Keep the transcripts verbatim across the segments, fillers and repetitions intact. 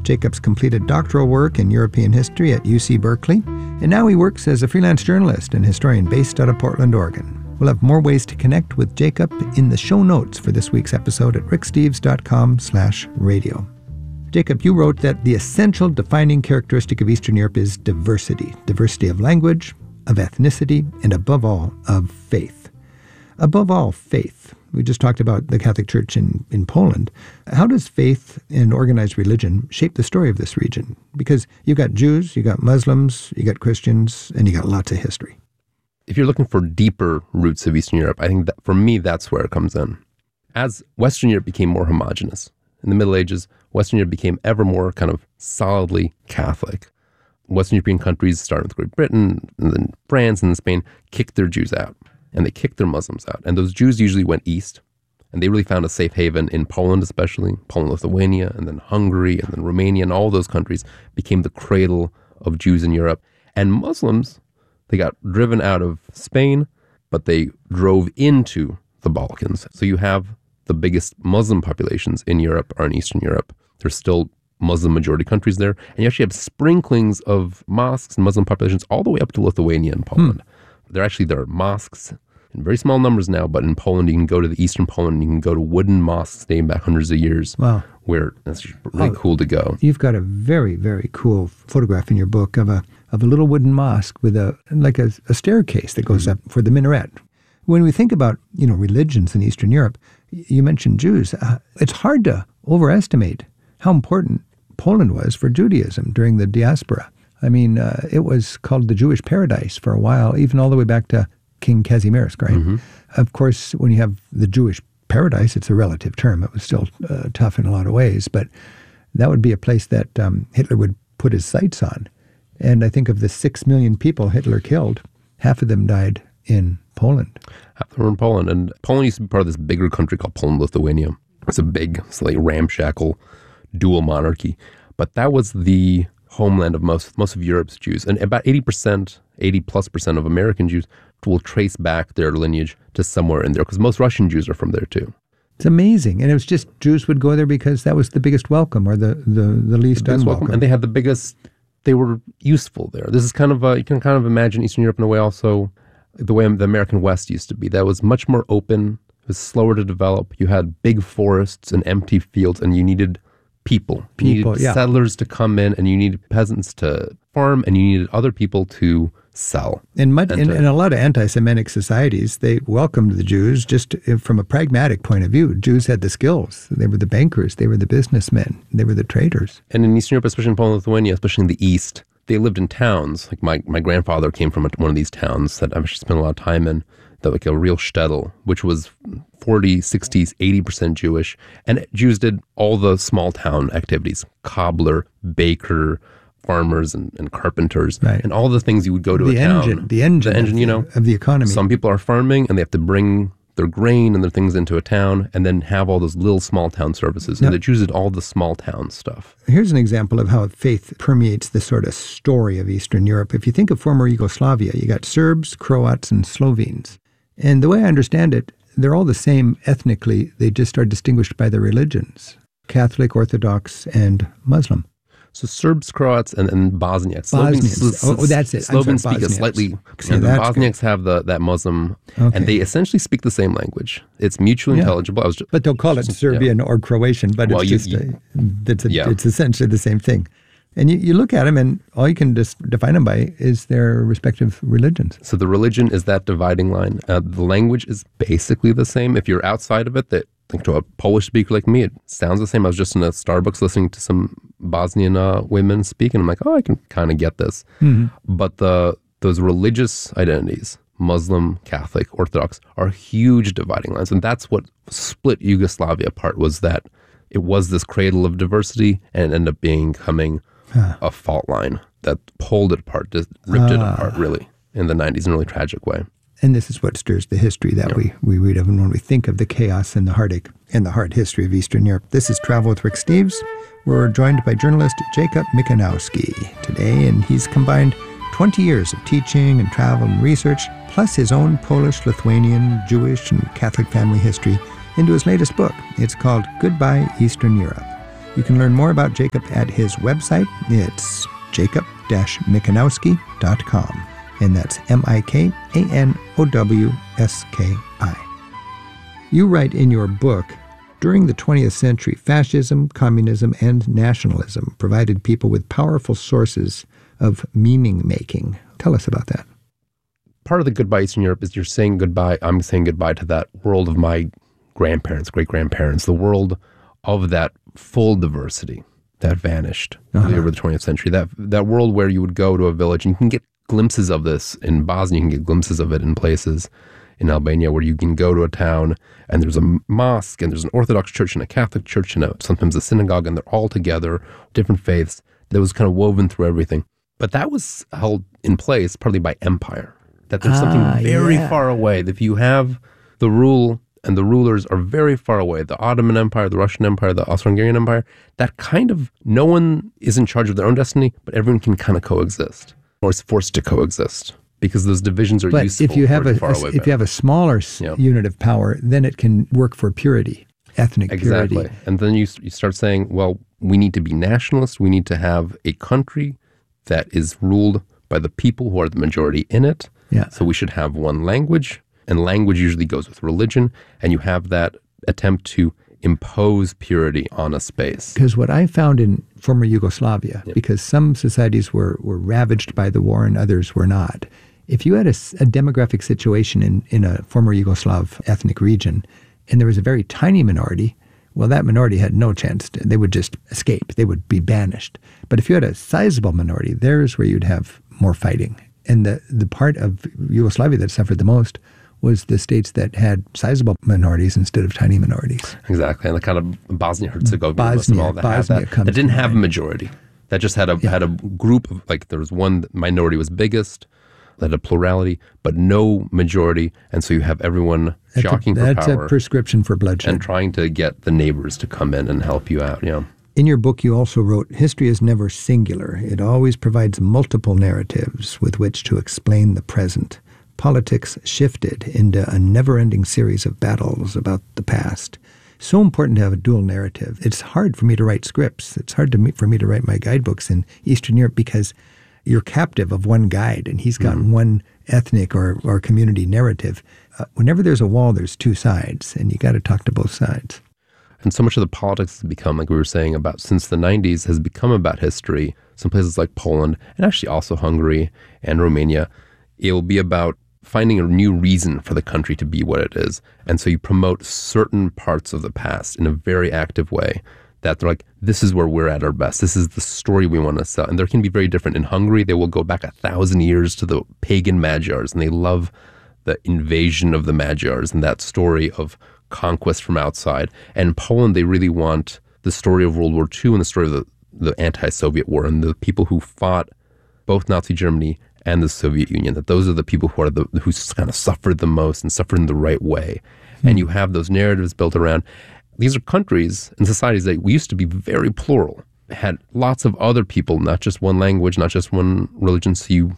Jacob's completed doctoral work in European history at U C Berkeley, and now he works as a freelance journalist and historian based out of Portland, Oregon. We'll have more ways to connect with Jacob in the show notes for this week's episode at ricksteves.com slash radio. Jacob, you wrote that the essential defining characteristic of Eastern Europe is diversity. Diversity of language, of ethnicity, and above all, of faith. Above all, faith. We just talked about the Catholic Church in, in Poland. How does faith and organized religion shape the story of this region? Because you got Jews, you got Muslims, you got Christians, and you got lots of history. If you're looking for deeper roots of Eastern Europe, I think that for me, that's where it comes in. As Western Europe became more homogenous, in the Middle Ages, Western Europe became ever more kind of solidly Catholic. Western European countries, starting with Great Britain, and then France, and then Spain, kicked their Jews out. And they kicked their Muslims out. And those Jews usually went east, and they really found a safe haven in Poland especially, Poland, Lithuania, and then Hungary, and then Romania, and all those countries became the cradle of Jews in Europe. And Muslims, they got driven out of Spain, but they drove into the Balkans. So you have the biggest Muslim populations in Europe are in Eastern Europe. There's still Muslim majority countries there. And you actually have sprinklings of mosques and Muslim populations all the way up to Lithuania and Poland. Hmm. There actually, there are mosques in very small numbers now, but in Poland, you can go to the Eastern Poland, and you can go to wooden mosques dating back hundreds of years. Wow. Where that's really oh, cool to go. You've got a very, very cool photograph in your book of a of a little wooden mosque with a like a, a staircase that goes mm-hmm. up for the minaret. When we think about, you know, religions in Eastern Europe, you mentioned Jews. Uh, it's hard to overestimate how important Poland was for Judaism during the diaspora. I mean, uh, it was called the Jewish paradise for a while, even all the way back to King Kazimierz, right? Mm-hmm. Of course, when you have the Jewish paradise, it's a relative term. It was still uh, tough in a lot of ways, but that would be a place that um, Hitler would put his sights on. And I think of the six million people Hitler killed, half of them died in Poland. Half of them were in Poland. And Poland used to be part of this bigger country called Poland-Lithuania. It's a big, slightly ramshackle dual monarchy. But that was the homeland of most most of Europe's Jews. And about eighty percent, eighty plus percent of American Jews will trace back their lineage to somewhere in there, because most Russian Jews are from there too. It's amazing. And it was just Jews would go there because that was the biggest welcome, or the, the, the least the unwelcome. And they had the biggest, they were useful there. This is kind of a, you can kind of imagine Eastern Europe in a way also the way the American West used to be. That was much more open. It was slower to develop. You had big forests and empty fields, and you needed people. People, you needed yeah. settlers to come in, and you needed peasants to farm, and you needed other people to sell. And much, in, in a lot of anti-Semitic societies, they welcomed the Jews just from a pragmatic point of view. Jews had the skills. They were the bankers. They were the businessmen. They were the traders. And in Eastern Europe, especially in Poland, Lithuania, especially in the East, they lived in towns. Like my, my grandfather came from a, one of these towns that I've actually spent a lot of time in, that like a real shtetl, which was forty, sixty, eighty percent Jewish. And Jews did all the small town activities, cobbler, baker, farmers and, and carpenters, right. and all the things you would go to the a town. Engine, the engine, the engine, you know, of the economy. Some people are farming, and they have to bring their grain and their things into a town, and then have all those little small town services. Now, and the Jews did all the small town stuff. Here's an example of how faith permeates the sort of story of Eastern Europe. If you think of former Yugoslavia, you got Serbs, Croats, and Slovenes. And the way I understand it, they're all the same ethnically. They just are distinguished by their religions: Catholic, Orthodox, and Muslim. So Serbs, Croats, and, and Bosniaks. Bosnians. Slovens, oh, that's it. Slovens sorry, speak Bosniaks. a slightly, So and the that's Bosniaks good. have the that Muslim, Okay. and they essentially speak the same language. It's mutually Yeah. intelligible. I was just, But they'll call it Serbian yeah. or Croatian, but Well, it's you- just you- a, it's, a, yeah. it's essentially the same thing. And you, you look at them, and all you can just define them by is their respective religions. So the religion is that dividing line. Uh, the language is basically the same. If you're outside of it, that like to a Polish speaker like me, it sounds the same. I was just in a Starbucks listening to some Bosnian uh, women speak, and I'm like, oh, I can kind of get this. Mm-hmm. But the those religious identities, Muslim, Catholic, Orthodox, are huge dividing lines. And that's what split Yugoslavia apart, was that it was this cradle of diversity, and it ended up becoming huh. a fault line that pulled it apart, just ripped uh. it apart, really, in the nineties in a really tragic way. And this is what stirs the history that Yeah. we, we read of when we think of the chaos and the heartache and the hard history of Eastern Europe. This is Travel with Rick Steves. We're joined by journalist Jacob Mikanowski today, and he's combined twenty years of teaching and travel and research, plus his own Polish, Lithuanian, Jewish, and Catholic family history into his latest book. It's called Goodbye Eastern Europe. You can learn more about Jacob at his website. It's jacob dash mikanowski dot com, and that's M I K A N O W S K I. You write in your book, during the twentieth century, fascism, communism, and nationalism provided people with powerful sources of meaning-making. Tell us about that. Part of the Goodbye Eastern Europe is you're saying goodbye, I'm saying goodbye to that world of my grandparents, great-grandparents, the world of that full diversity that vanished uh-huh. over the twentieth century, that that world where you would go to a village, and you can get glimpses of this in Bosnia, you can get glimpses of it in places in Albania where you can go to a town and there's a mosque and there's an Orthodox church and a Catholic church and a, sometimes a synagogue, and they're all together, different faiths, that was kind of woven through everything. But that was held in place partly by empire, that there's ah, something very yeah. far away. If you have the rule and the rulers are very far away, the Ottoman Empire, the Russian Empire, the Austro-Hungarian Empire, that kind of, no one is in charge of their own destiny, but everyone can kind of coexist, or is forced to coexist, because those divisions are but useful. But if you have a, far a away if back. you have a smaller yeah. unit of power, then it can work for purity, ethnic exactly. purity. And then you you start saying, well, we need to be nationalist. We need to have a country that is ruled by the people who are the majority in it. Yeah. So we should have one language, and language usually goes with religion, and you have that attempt to impose purity on a space. Because what I found in former Yugoslavia, yeah. because some societies were, were ravaged by the war and others were not, if you had a, a demographic situation in, in a former Yugoslav ethnic region, and there was a very tiny minority, well, that minority had no chance. To, they would just escape. They would be banished. But if you had a sizable minority, there's where you'd have more fighting. And the, the part of Yugoslavia that suffered the most was the states that had sizable minorities instead of tiny minorities. Exactly. And the kind of Bosnia-Herzegovina, Bosnia, all that, Bosnia that, that didn't have a majority. That just had a yeah. had a group of, like, there was one minority was biggest, that had a plurality, but no majority. And so you have everyone that's jockeying a, for that's power. That's a prescription for bloodshed. And trying to get the neighbors to come in and help you out, yeah. In your book, you also wrote, history is never singular. It always provides multiple narratives with which to explain the present. Politics shifted into a never-ending series of battles about the past. So important to have a dual narrative. It's hard for me to write scripts. It's hard to me, for me to write my guidebooks in Eastern Europe because you're captive of one guide, and he's got mm. one ethnic or, or community narrative. Uh, whenever there's a wall, there's two sides, and you got to talk to both sides. And so much of the politics has become, like we were saying, about since the nineties, has become about history. Some places like Poland, and actually also Hungary and Romania, it will be about finding a new reason for the country to be what it is. And so you promote certain parts of the past in a very active way, that they're like, this is where we're at our best. This is the story we want to sell. And there can be very different. In Hungary, they will go back a thousand years to the pagan Magyars, and they love the invasion of the Magyars and that story of conquest from outside. And in Poland, they really want the story of World War Two and the story of the, the anti-Soviet war and the people who fought both Nazi Germany and the Soviet Union, that those are the people who are the who kind of suffered the most and suffered in the right way. Mm. And you have those narratives built around. These are countries and societies that used to be very plural, had lots of other people, not just one language, not just one religion. So you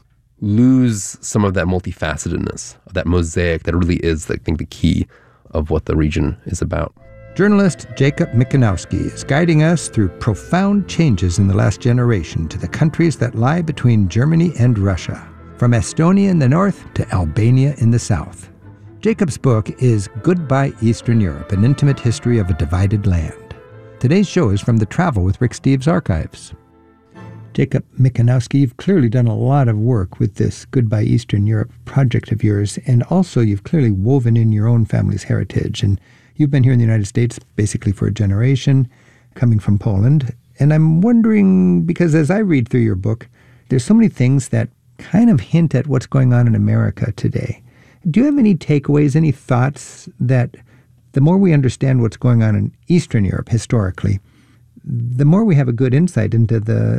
lose some of that multifacetedness, that mosaic that really is, I think, the key of what the region is about. Journalist Jacob Mikanowski is guiding us through profound changes in the last generation to the countries that lie between Germany and Russia, from Estonia in the north to Albania in the south. Jacob's book is Goodbye Eastern Europe, an intimate history of a divided land. Today's show is from the Travel with Rick Steves archives. Jacob Mikanowski, you've clearly done a lot of work with this Goodbye Eastern Europe project of yours, and also you've clearly woven in your own family's heritage. And you've been here in the United States basically for a generation, coming from Poland. And I'm wondering, because as I read through your book, there's so many things that kind of hint at what's going on in America today. Do you have any takeaways, any thoughts that the more we understand what's going on in Eastern Europe historically, the more we have a good insight into the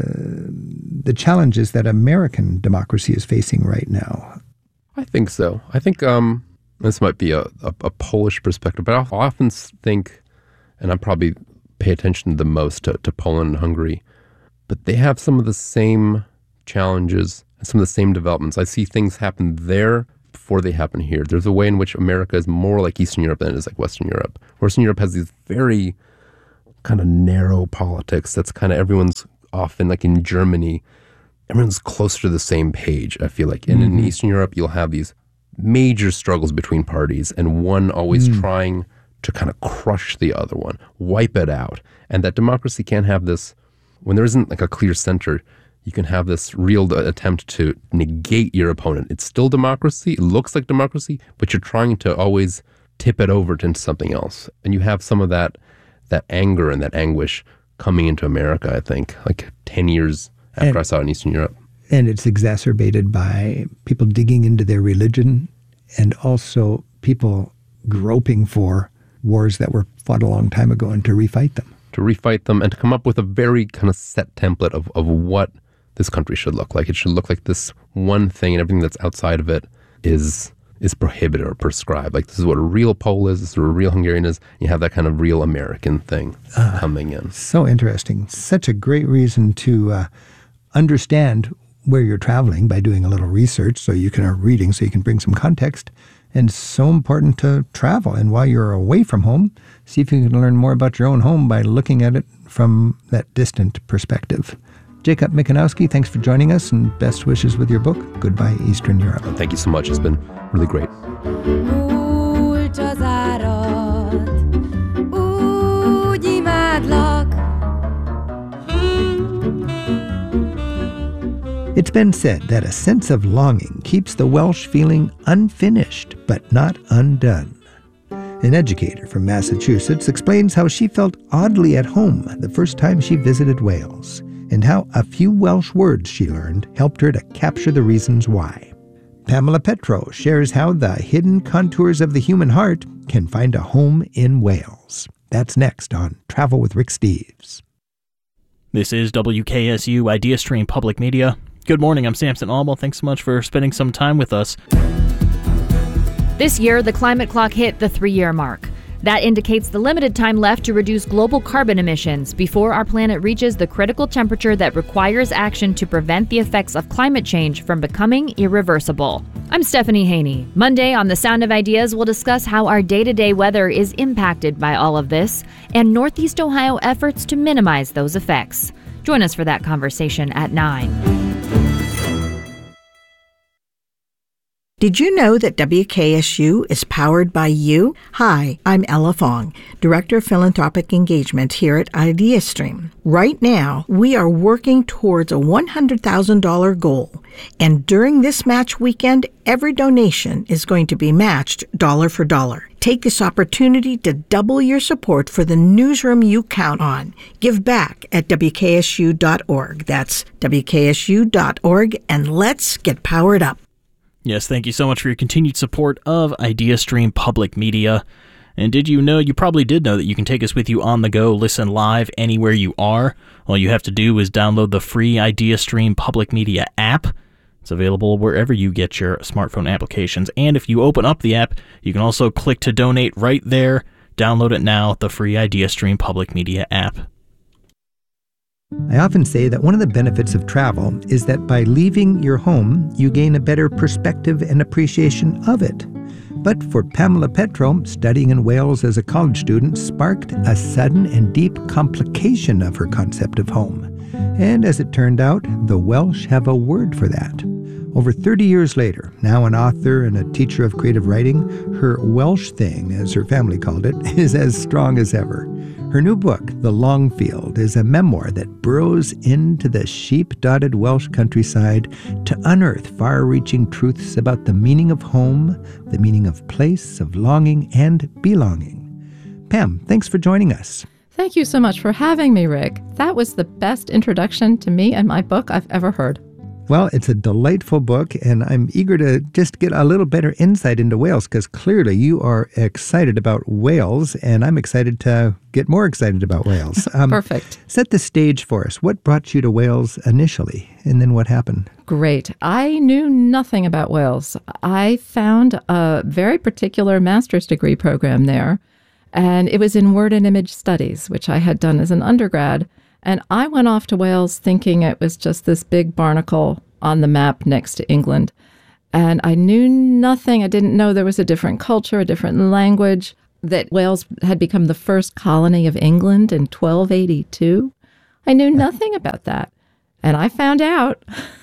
the challenges that American democracy is facing right now? I think so. I think um, this might be a, a, a Polish perspective, but I often think, and I probably pay attention the most to, to Poland and Hungary, but they have some of the same challenges and some of the same developments. I see things happen there before they happen here. There's a way in which America is more like Eastern Europe than it is like Western Europe. Western Europe has these very kind of narrow politics. That's kind of everyone's often, like in Germany, everyone's closer to the same page, I feel like. And mm-hmm. in Eastern Europe, you'll have these major struggles between parties and one always mm. trying to kind of crush the other one, wipe it out. And that democracy can have this, when there isn't like a clear center, you can have this real attempt to negate your opponent. It's still democracy, it looks like democracy, but you're trying to always tip it over into something else. And you have some of that that anger and that anguish coming into America, I think, like ten years after and, I saw it in Eastern Europe. And it's exacerbated by people digging into their religion and also people groping for wars that were fought a long time ago and to refight them. To refight them and to come up with a very kind of set template of, of what this country should look like. It should look like this one thing, and everything that's outside of it is is prohibited or prescribed. Like, this is what a real Pole is, this is what a real Hungarian is. You have that kind of real American thing uh, coming in. So interesting. Such a great reason to uh, understand where you're traveling by doing a little research, so you can, or reading, so you can bring some context. And so important to travel. And while you're away from home, see if you can learn more about your own home by looking at it from that distant perspective. Jacob Mikanowski, thanks for joining us, and best wishes with your book, Goodbye Eastern Europe. Thank you so much. It's been really great. It's been said that a sense of longing keeps the Welsh feeling unfinished, but not undone. An educator from Massachusetts explains how she felt oddly at home the first time she visited Wales, and how a few Welsh words she learned helped her to capture the reasons why. Pamela Petro shares how the hidden contours of the human heart can find a home in Wales. That's next on Travel with Rick Steves. This is W K S U IdeaStream Public Media. Good morning, I'm Samson Alba. Thanks so much for spending some time with us. This year, the climate clock hit the three-year mark. That indicates the limited time left to reduce global carbon emissions before our planet reaches the critical temperature that requires action to prevent the effects of climate change from becoming irreversible. I'm Stephanie Haney. Monday on The Sound of Ideas, we'll discuss how our day-to-day weather is impacted by all of this and Northeast Ohio efforts to minimize those effects. Join us for that conversation at nine. Did you know that W K S U is powered by you? Hi, I'm Ella Fong, Director of Philanthropic Engagement here at IdeaStream. Right now, we are working towards a one hundred thousand dollars goal, and during this match weekend, every donation is going to be matched dollar for dollar. Take this opportunity to double your support for the newsroom you count on. Give back at W K S U dot org. That's W K S U dot org, and let's get powered up. Yes, thank you so much for your continued support of IdeaStream Public Media. And did you know, you probably did know that you can take us with you on the go, listen live anywhere you are. All you have to do is download the free IdeaStream Public Media app. It's available wherever you get your smartphone applications. And if you open up the app, you can also click to donate right there. Download it now, the free IdeaStream Public Media app. I often say that one of the benefits of travel is that by leaving your home, you gain a better perspective and appreciation of it. But for Pamela Petro, studying in Wales as a college student sparked a sudden and deep complication of her concept of home. And as it turned out, the Welsh have a word for that. Over thirty years later, now an author and a teacher of creative writing, her Welsh thing, as her family called it, is as strong as ever. Her new book, The Longfield, is a memoir that burrows into the sheep-dotted Welsh countryside to unearth far-reaching truths about the meaning of home, the meaning of place, of longing, and belonging. Pam, thanks for joining us. Thank you so much for having me, Rick. That was the best introduction to me and my book I've ever heard. Well, it's a delightful book, and I'm eager to just get a little better insight into Wales, because clearly you are excited about Wales, and I'm excited to get more excited about Wales. Um, Perfect. Set the stage for us. What brought you to Wales initially, and then what happened? Great. I knew nothing about Wales. I found a very particular master's degree program there, and it was in Word and Image Studies, which I had done as an undergrad. And I went off to Wales thinking it was just this big barnacle on the map next to England. And I knew nothing. I didn't know there was a different culture, a different language. that Wales had become the first colony of England in twelve eighty-two. I knew nothing about that. And I found out.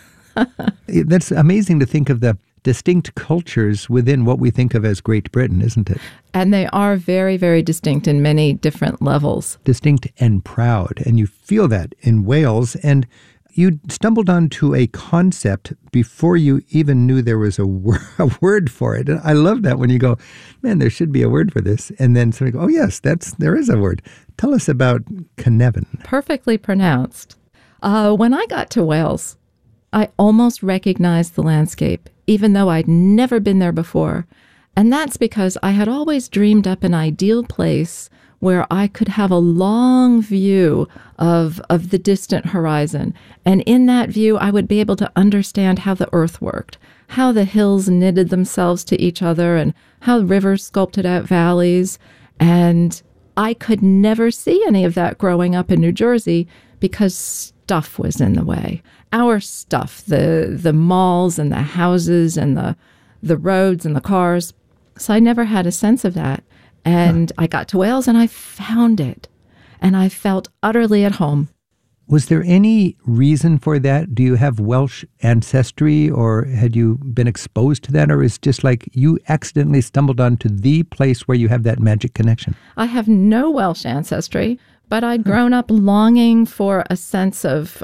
That's amazing to think of the distinct cultures within what we think of as Great Britain, isn't it? And they are very, very distinct in many different levels. Distinct and proud. And you feel that in Wales. And you stumbled onto a concept before you even knew there was a, wor- a word for it. And I love that when you go, man, there should be a word for this. And then somebody go, oh, yes, that's there is a word. Tell us about Cynefin. Perfectly pronounced. Uh, when I got to Wales, I almost recognized the landscape, even though I'd never been there before. And that's because I had always dreamed up an ideal place where I could have a long view of, of the distant horizon. And in that view, I would be able to understand how the earth worked, how the hills knitted themselves to each other, and how rivers sculpted out valleys. And I could never see any of that growing up in New Jersey because stuff was in the way. Our stuff, the the malls and the houses and the the roads and the cars. So I never had a sense of that. And huh. I got to Wales and I found it. And I felt utterly at home. Was there any reason for that? Do you have Welsh ancestry, or had you been exposed to that? Or is it just like you accidentally stumbled onto the place where you have that magic connection? I have no Welsh ancestry, but I'd grown up longing for a sense of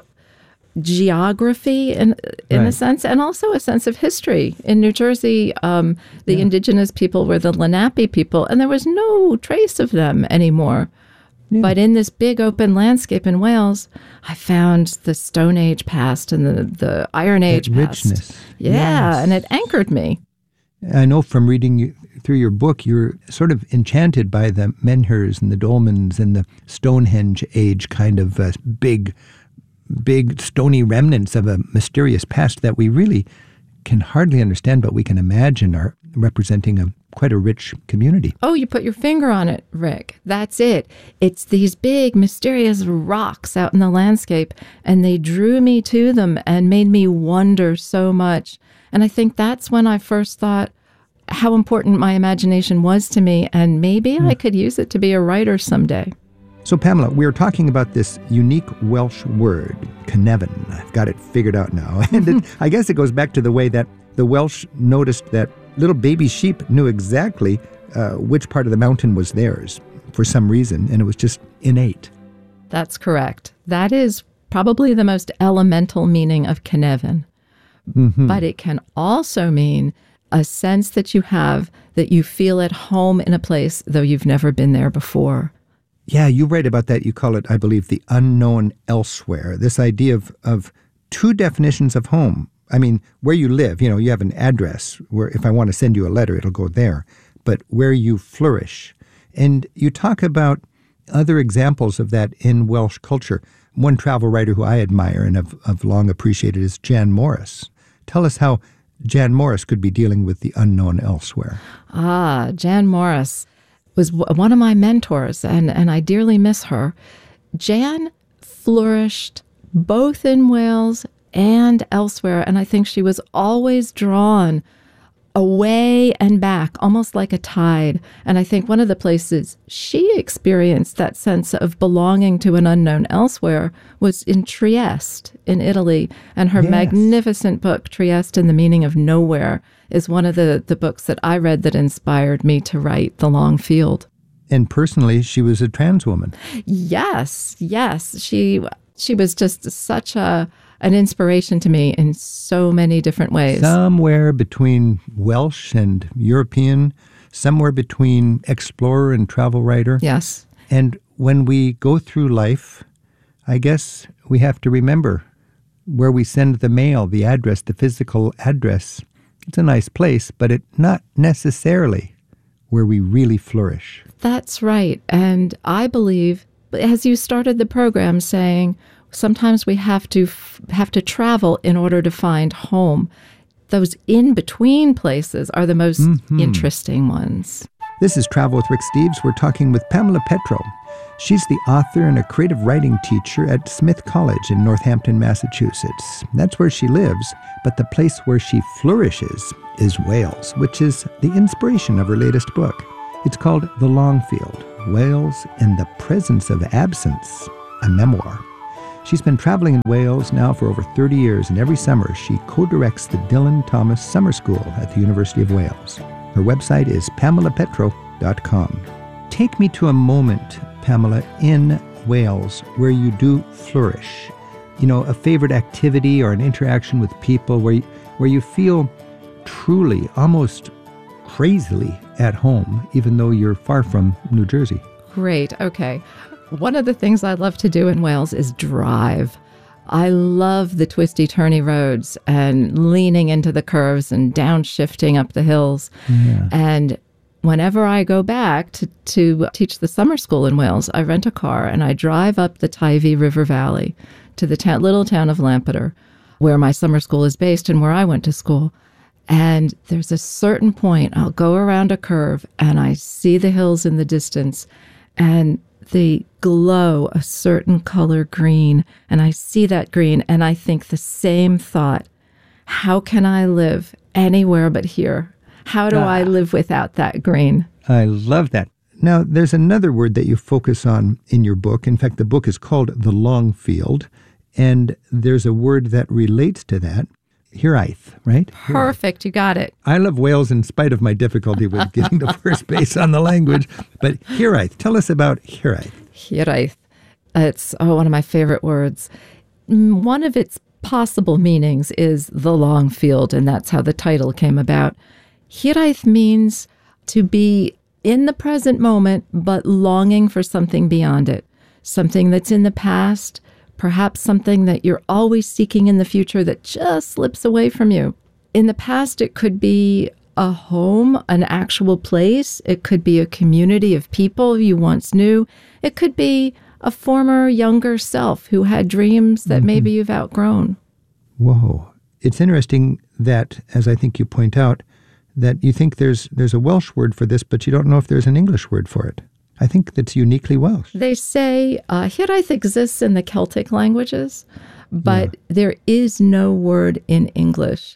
geography in in right. a sense, and also a sense of history. In New Jersey, um, the yeah. indigenous people were the Lenape people, and there was no trace of them anymore. Yeah. But in this big open landscape in Wales, I found the Stone Age past and the, the Iron Age that past. Richness. Yeah, yes. And it anchored me. I know from reading you, through your book, you're sort of enchanted by the menhirs and the dolmens and the Stonehenge age kind of uh, big, big stony remnants of a mysterious past that we really can hardly understand, but we can imagine are representing a quite a rich community. Oh, you put your finger on it, Rick. That's it. It's these big, mysterious rocks out in the landscape, and they drew me to them and made me wonder so much. And I think that's when I first thought how important my imagination was to me, and maybe mm. I could use it to be a writer someday. So, Pamela, we are talking about this unique Welsh word, Cynefin. I've got it figured out now. And it, I guess it goes back to the way that the Welsh noticed that little baby sheep knew exactly uh, which part of the mountain was theirs for some reason, and it was just innate. That's correct. That is probably the most elemental meaning of Cynefin. Mm-hmm. But it can also mean a sense that you have that you feel at home in a place, though you've never been there before. Yeah, you write about that. You call it, I believe, the unknown elsewhere. This idea of, of two definitions of home. I mean, where you live, you know, you have an address where if I want to send you a letter, it'll go there. But where you flourish. And you talk about other examples of that in Welsh culture. One travel writer who I admire and have, have long appreciated is Jan Morris. Tell us how Jan Morris could be dealing with the unknown elsewhere. Ah, Jan Morris was one of my mentors, and, and I dearly miss her. Jan flourished both in Wales and elsewhere, and I think she was always drawn away and back, almost like a tide. And I think one of the places she experienced that sense of belonging to an unknown elsewhere was in Trieste, in Italy. And her yes. magnificent book, Trieste and the Meaning of Nowhere, is one of the, the books that I read that inspired me to write The Long Field. And personally, she was a trans woman. Yes, yes. She she was just such a an inspiration to me in so many different ways. Somewhere between Welsh and European, somewhere between explorer and travel writer. Yes. And when we go through life, I guess we have to remember where we send the mail, the address, the physical address. It's a nice place, but it's not necessarily where we really flourish. That's right. And I believe, as you started the program saying, sometimes we have to f- have to travel in order to find home. Those in-between places are the most mm-hmm. interesting ones. This is Travel with Rick Steves. We're talking with Pamela Petro. She's the author and a creative writing teacher at Smith College in Northampton, Massachusetts. That's where she lives, but the place where she flourishes is Wales, which is the inspiration of her latest book. It's called The Long Field, Wales and the Presence of Absence, a memoir. She's been traveling in Wales now for over thirty years, and every summer she co-directs the Dylan Thomas Summer School at the University of Wales. Her website is pamela petro dot com. Take me to a moment, Pamela, in Wales where you do flourish. You know, a favorite activity or an interaction with people where you, where you feel truly, almost crazily at home, even though you're far from New Jersey. Great. Okay. One of the things I love to do in Wales is drive. I love the twisty, turny roads and leaning into the curves and downshifting up the hills. Yeah. And whenever I go back to, to teach the summer school in Wales, I rent a car and I drive up the Teifi River Valley to the ta- little town of Lampeter, where my summer school is based and where I went to school. And there's a certain point, I'll go around a curve and I see the hills in the distance and they glow a certain color green. And I see that green and I think the same thought. How can I live anywhere but here? How do ah. I live without that green? I love that. Now, there's another word that you focus on in your book. In fact, the book is called The Long Field. And there's a word that relates to that. Hiraeth, right? Perfect. You got it. I love Wales in spite of my difficulty with getting to first base on the language. But Hiraeth, tell us about Hiraeth. Hiraeth. It's oh, one of my favorite words. One of its possible meanings is the long field, and that's how the title came about. Hiraeth means to be in the present moment, but longing for something beyond it, something that's in the past, perhaps something that you're always seeking in the future that just slips away from you. In the past, it could be a home, an actual place. It could be a community of people you once knew. It could be a former younger self who had dreams that mm-hmm. maybe you've outgrown. Whoa. It's interesting that, as I think you point out, that you think there's there's a Welsh word for this, but you don't know if there's an English word for it. I think that's uniquely Welsh. They say uh, Hiraeth exists in the Celtic languages, but yeah. there is no word in English.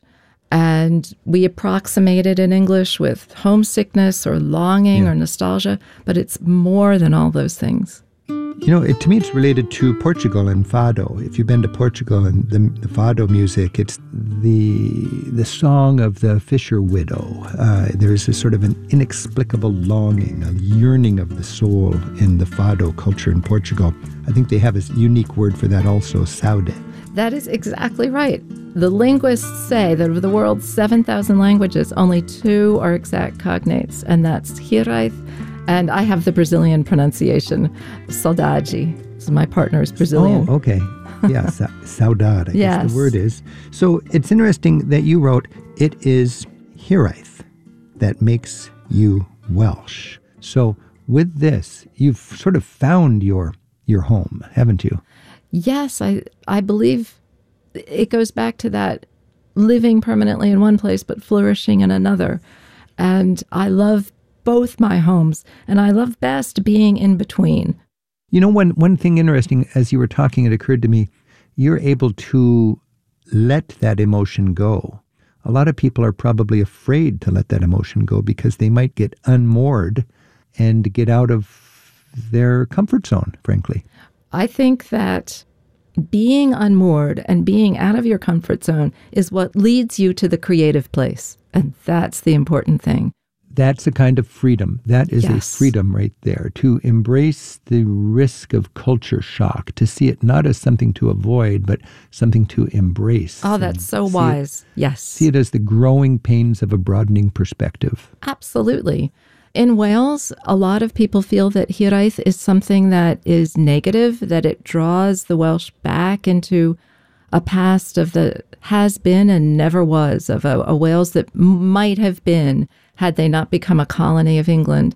And we approximate it in English with homesickness or longing yeah. or nostalgia, but it's more than all those things. You know, it, to me, it's related to Portugal and fado. If you've been to Portugal and the, the fado music, it's the the song of the fisher widow. Uh, there's a sort of an inexplicable longing, a yearning of the soul in the fado culture in Portugal. I think they have a unique word for that also, saudade. That is exactly right. The linguists say that of the world's seven thousand languages, only two are exact cognates, and that's Hiraeth. And I have the Brazilian pronunciation, saudade. So my partner is Brazilian. Oh, okay. Yeah, sa- saudade, I yes. guess the word is. So it's interesting that you wrote, it is Hiraeth that makes you Welsh. So with this, you've sort of found your your home, haven't you? Yes, I I believe it goes back to that living permanently in one place but flourishing in another. And I love both my homes, and I love best being in between. You know, one, one thing interesting, as you were talking, it occurred to me, you're able to let that emotion go. A lot of people are probably afraid to let that emotion go because they might get unmoored and get out of their comfort zone, frankly. I think that being unmoored and being out of your comfort zone is what leads you to the creative place, and that's the important thing. That's a kind of freedom. That is yes. a freedom right there, to embrace the risk of culture shock, to see it not as something to avoid, but something to embrace. Oh, that's so wise. It, yes. See it as the growing pains of a broadening perspective. Absolutely. In Wales, a lot of people feel that Hiraeth is something that is negative, that it draws the Welsh back into a past of the has been and never was, of a, a Wales that might have been had they not become a colony of England.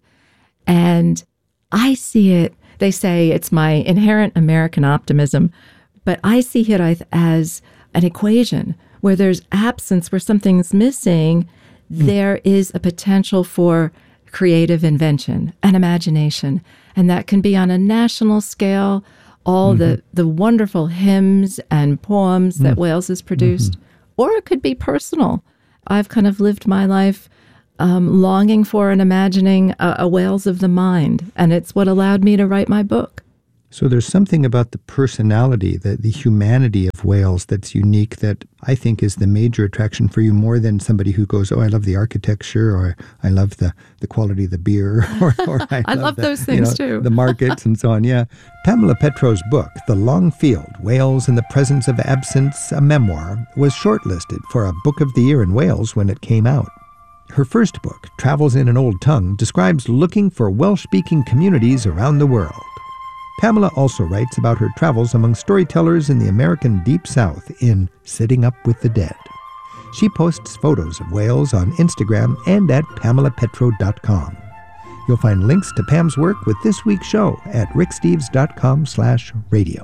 And I see it, they say it's my inherent American optimism, but I see Hiraeth as an equation where there's absence, where something's missing, mm. there is a potential for creative invention and imagination. And that can be on a national scale, all mm-hmm. the, the wonderful hymns and poems that mm. Wales has produced, mm-hmm. or it could be personal. I've kind of lived my life um, longing for and imagining a, a Wales of the mind. And it's what allowed me to write my book. So there's something about the personality, the, the humanity of Wales that's unique that I think is the major attraction for you, more than somebody who goes, oh, I love the architecture, or I love the, the quality of the beer, or, or I, I love, love the, those things you know, too. the markets and so on, yeah. Pamela Petro's book, The Long Field, Wales in the Presence of Absence, a memoir, was shortlisted for a Book of the Year in Wales when it came out. Her first book, Travels in an Old Tongue, describes looking for Welsh-speaking communities around the world. Pamela also writes about her travels among storytellers in the American Deep South in Sitting Up with the Dead. She posts photos of Wales on Instagram and at pamela petro dot com. You'll find links to Pam's work with this week's show at ricksteves.com slash radio.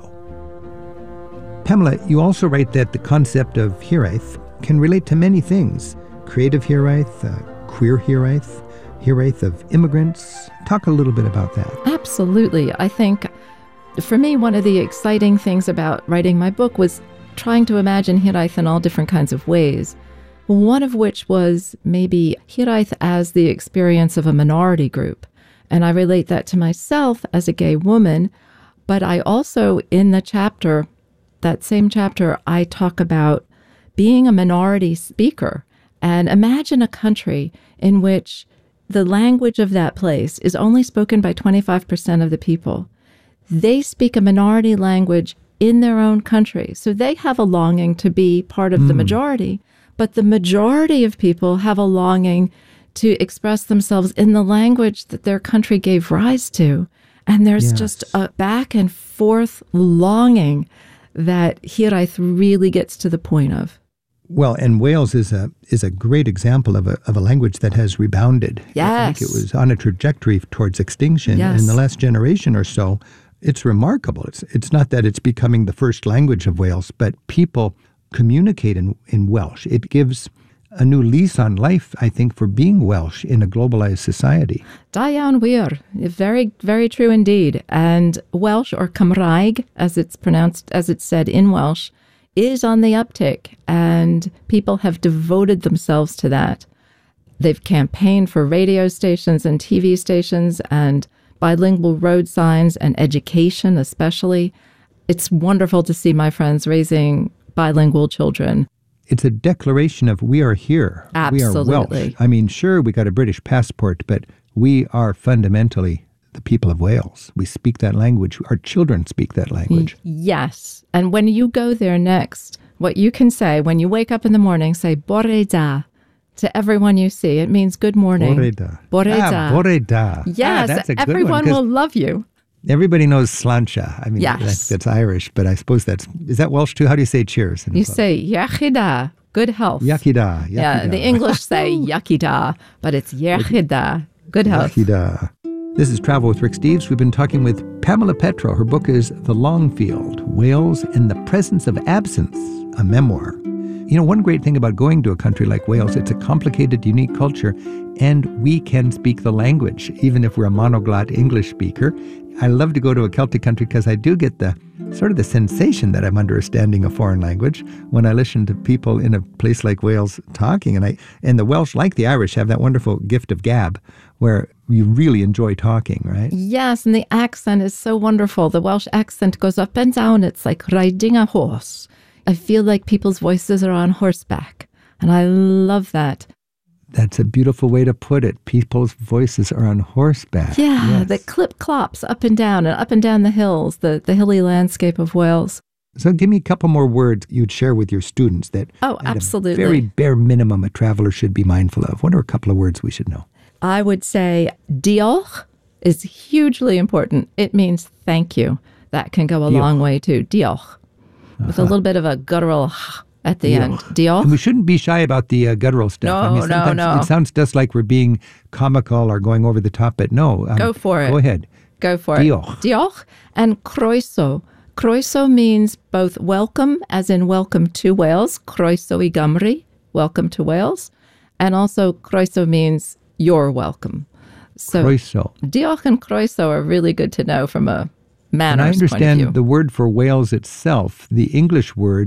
Pamela, you also write that the concept of hiraeth can relate to many things. Creative hiraeth, uh, queer hiraeth, hiraeth of immigrants. Talk a little bit about that. Absolutely. I think for me, one of the exciting things about writing my book was trying to imagine hiraeth in all different kinds of ways. One of which was maybe hiraeth as the experience of a minority group. And I relate that to myself as a gay woman. But I also, in the chapter, that same chapter, I talk about being a minority speaker. And imagine a country in which the language of that place is only spoken by twenty-five percent of the people. They speak a minority language in their own country. So they have a longing to be part of mm. the majority, but the majority of people have a longing to express themselves in the language that their country gave rise to. And there's yes. just a back and forth longing that hiraeth really gets to the point of. Well, and Wales is a is a great example of a of a language that has rebounded. Yes. I think it was on a trajectory towards extinction yes. in the last generation or so. It's remarkable. It's it's not that it's becoming the first language of Wales, but people communicate in, in Welsh. It gives a new lease on life, I think, for being Welsh in a globalized society. Da iawn wir. Very, very true indeed. And Welsh, or Cymraeg, as it's pronounced, as it's said in Welsh, is on the uptick, and people have devoted themselves to that. They've campaigned for radio stations and T V stations and bilingual road signs and education especially. It's wonderful to see my friends raising bilingual children. It's a declaration of we are here. Absolutely. We are Welsh. I mean, sure, we got a British passport, but we are fundamentally the people of Wales. We speak that language. Our children speak that language. Yes. And when you go there next, what you can say when you wake up in the morning, say bore da to everyone you see. It means good morning. Bore da. Bore da. Ah, bore da. Yes, ah, that's a good everyone one, will love you. Everybody knows slancha. I mean, yes. that's, that's Irish, but I suppose that's, is that Welsh too? How do you say cheers? You say yachida, good health. Yachida. Yeah, the English say yakida, but it's yachida, good health. Yachida. This is Travel with Rick Steves. We've been talking with Pamela Petro. Her book is The Long Field, Wales in the Presence of Absence, a memoir. You know, one great thing about going to a country like Wales, it's a complicated, unique culture, and we can speak the language, even if we're a monoglot English speaker. I love to go to a Celtic country because I do get the sort of the sensation that I'm understanding a foreign language when I listen to people in a place like Wales talking. And I and the Welsh, like the Irish, have that wonderful gift of gab where you really enjoy talking, right? Yes, and the accent is so wonderful. The Welsh accent goes up and down. It's like riding a horse. I feel like people's voices are on horseback, and I love that. That's a beautiful way to put it. People's voices are on horseback. Yeah, yes. The clip clops up and down and up and down the hills, the, the hilly landscape of Wales. So give me a couple more words you'd share with your students that oh, at absolutely. a very bare minimum a traveler should be mindful of. What are a couple of words we should know? I would say diolch is hugely important. It means thank you. That can go a Diolch. long way too. Diolch. Uh-huh. With a little bit of a guttural h at the Diolch. end. Diolch. And we shouldn't be shy about the uh, guttural stuff. No, I mean, no, no. It sounds just like we're being comical or going over the top, but no. Um, go for it. Go ahead. Go for Diolch. it. Diolch. And croeso. Croeso means both welcome, as in welcome to Wales, croeso I Gymru, welcome to Wales, and also croeso means you're welcome. So Croeso. Diolch and croeso are really good to know from a manners And I point of understand view. the word for Wales itself, the English word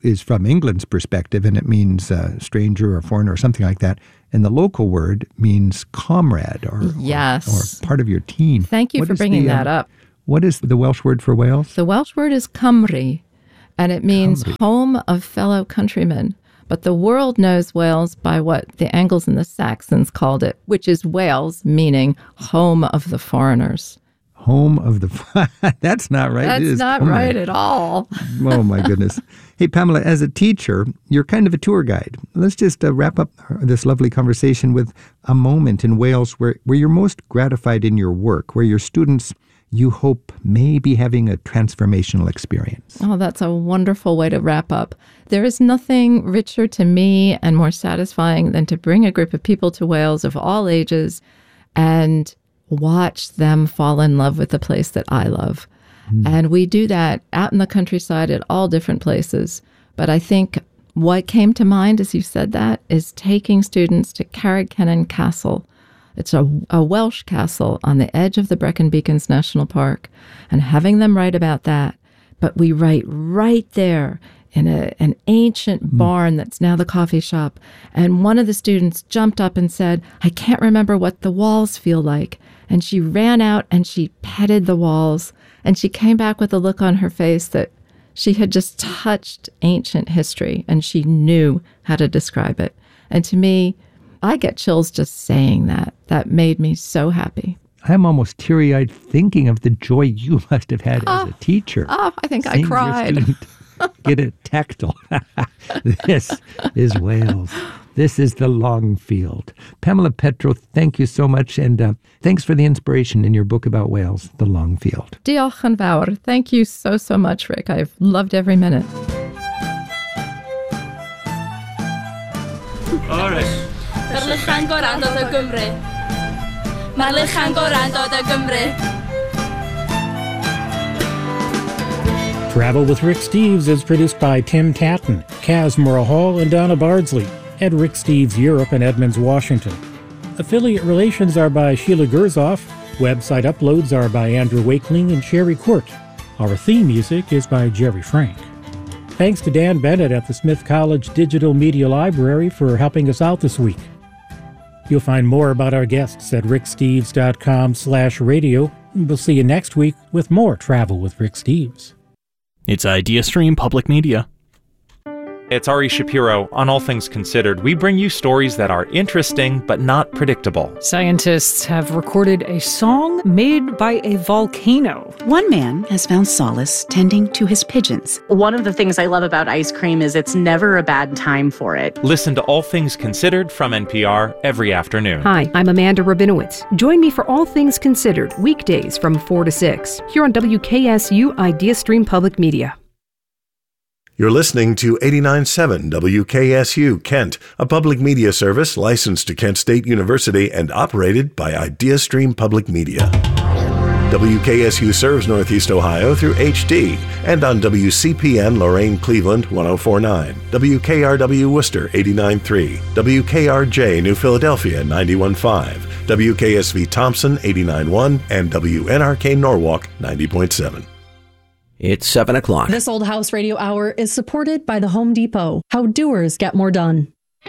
is from England's perspective, and it means uh, stranger or foreigner or something like that. And the local word means comrade or, yes. or, or part of your team. Thank you what for bringing the, that um, up. What is the Welsh word for Wales? The Welsh word is Cymru, and it means Cymru. home of fellow countrymen. But the world knows Wales by what the Angles and the Saxons called it, which is Wales, meaning home of the foreigners. Home of the... That's not right. That's it is not Cymru. right at all. Oh, my goodness. Hey, Pamela, as a teacher, you're kind of a tour guide. Let's just uh, wrap up this lovely conversation with a moment in Wales where, where you're most gratified in your work, where your students, you hope, may be having a transformational experience. Oh, that's a wonderful way to wrap up. There is nothing richer to me and more satisfying than to bring a group of people to Wales of all ages and watch them fall in love with the place that I love. Mm. And we do that out in the countryside at all different places. But I think what came to mind as you said that is taking students to Carrickkennen Castle. It's a, a Welsh castle on the edge of the Brecon Beacons National Park, and having them write about that. But we write right there in a, an ancient mm. barn that's now the coffee shop. And one of the students jumped up and said, I can't remember what the walls feel like. And she ran out and she petted the walls. And she came back with a look on her face that she had just touched ancient history and she knew how to describe it. And to me, I get chills just saying that. That made me so happy. I'm almost teary-eyed thinking of the joy you must have had oh, as a teacher. Oh, I think I cried. Get it tactile. This is Wales. This is the Longfield. Pamela Petro, thank you so much. And uh, thanks for the inspiration in your book about Wales, The Longfield. Diolch yn fawr. Thank you so, so much, Rick. I've loved every minute. All right. Mae'r lychan gora'n dod o Gymru. Mae'r lychan gora'n dod o Gymru. Travel with Rick Steves is produced by Tim Tatton, Kaz Murrah-Hall, and Donna Bardsley at Rick Steves Europe in Edmonds, Washington. Affiliate relations are by Sheila Gerzoff. Website uploads are by Andrew Wakeling and Sherry Court. Our theme music is by Jerry Frank. Thanks to Dan Bennett at the Smith College Digital Media Library for helping us out this week. You'll find more about our guests at ricksteves.com slash radio. We'll see you next week with more Travel with Rick Steves. It's IdeaStream Public Media. It's Ari Shapiro. On All Things Considered, we bring you stories that are interesting but not predictable. Scientists have recorded a song made by a volcano. One man has found solace tending to his pigeons. One of the things I love about ice cream is it's never a bad time for it. Listen to All Things Considered from N P R every afternoon. Hi, I'm Amanda Rabinowitz. Join me for All Things Considered, weekdays from four to six, here on W K S U IdeaStream Public Media. You're listening to eighty-nine point seven W K S U Kent, a public media service licensed to Kent State University and operated by IdeaStream Public Media. W K S U serves Northeast Ohio through H D and on W C P N Lorain Cleveland one oh four point nine, W K R W Worcester eighty-nine point three, W K R J New Philadelphia ninety-one point five, W K S V Thompson eighty-nine point one, and W N R K Norwalk ninety point seven. It's seven o'clock. This Old House Radio Hour is supported by the Home Depot. How doers get more done.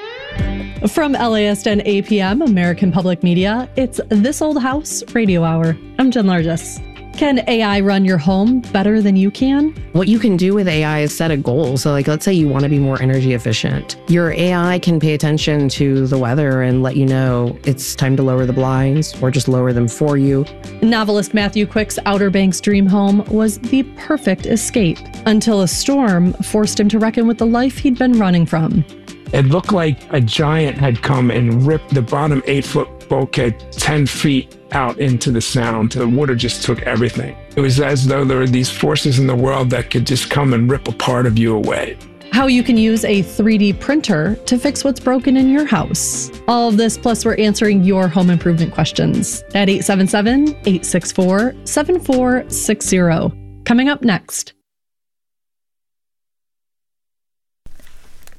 From L A S ten A P M, American Public Media, it's This Old House Radio Hour. I'm Jen Largis. Can A I run your home better than you can? What you can do with A I is set a goal. So like, let's say you want to be more energy efficient. Your A I can pay attention to the weather and let you know it's time to lower the blinds or just lower them for you. Novelist Matthew Quick's Outer Banks dream home was the perfect escape until a storm forced him to reckon with the life he'd been running from. It looked like a giant had come and ripped the bottom eight-foot bulkhead ten feet out into the sound. The water just took everything. It was as though there were these forces in the world that could just come and rip a part of you away. How you can use a three D printer to fix what's broken in your house. All of this, plus we're answering your home improvement questions at eight seven seven, eight six four, seven four six zero. Coming up next.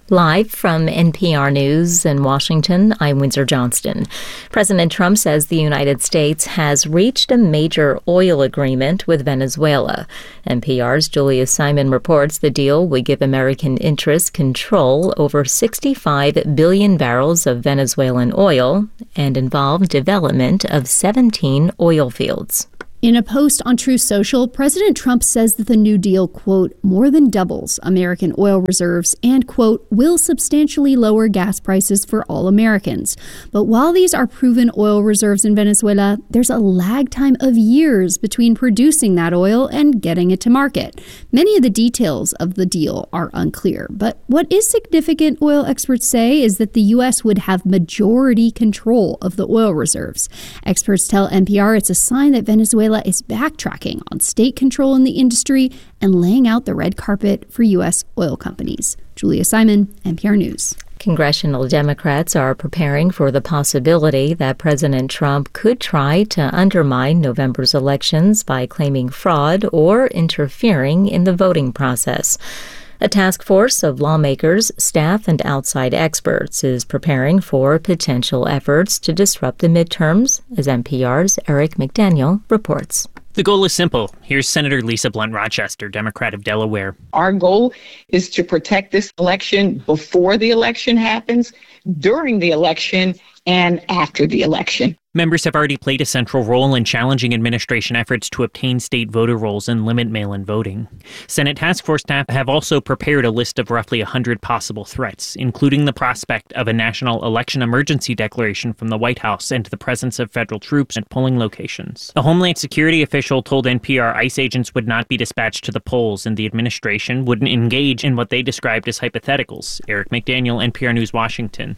Live from N P R News in Washington, I'm Windsor Johnston. President Trump says the United States has reached a major oil agreement with Venezuela. N P R's Julia Simon reports the deal would give American interests control over sixty-five billion barrels of Venezuelan oil and involve development of seventeen oil fields. In a post on Truth Social, President Trump says that the new deal, quote, more than doubles American oil reserves and, quote, will substantially lower gas prices for all Americans. But while these are proven oil reserves in Venezuela, there's a lag time of years between producing that oil and getting it to market. Many of the details of the deal are unclear. But what is significant, oil experts say, is that the U S would have majority control of the oil reserves. Experts tell N P R it's a sign that Venezuela is backtracking on state control in the industry and laying out the red carpet for U S oil companies. Julia Simon, N P R News. Congressional Democrats are preparing for the possibility that President Trump could try to undermine November's elections by claiming fraud or interfering in the voting process. A task force of lawmakers, staff, and outside experts is preparing for potential efforts to disrupt the midterms, as N P R's Eric McDaniel reports. The goal is simple. Here's Senator Lisa Blunt Rochester, Democrat of Delaware. Our goal is to protect this election before the election happens, during the election, and after the election. Members have already played a central role in challenging administration efforts to obtain state voter rolls and limit mail-in voting. Senate task force staff have also prepared a list of roughly one hundred possible threats, including the prospect of a national election emergency declaration from the White House and the presence of federal troops at polling locations. A Homeland Security official told N P R ICE agents would not be dispatched to the polls and the administration wouldn't engage in what they described as hypotheticals. Eric McDaniel, N P R News, Washington.